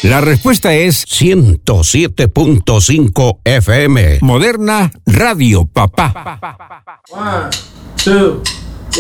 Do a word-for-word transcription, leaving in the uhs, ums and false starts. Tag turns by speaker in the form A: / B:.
A: La respuesta es ciento siete punto cinco F M. Moderna Radio Papá.
B: One, two.